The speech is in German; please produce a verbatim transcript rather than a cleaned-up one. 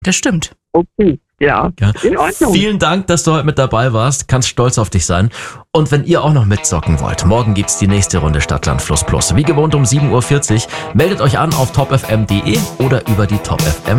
Das stimmt. Okay, ja, Ja. in Ordnung. Vielen Dank, dass du heute mit dabei warst. Kannst stolz auf dich sein. Und wenn ihr auch noch mitzocken wollt, morgen gibt's die nächste Runde Stadtland Fluss Plus. Wie gewohnt um sieben Uhr vierzig. Meldet euch an auf top f m punkt d e oder über die Top F M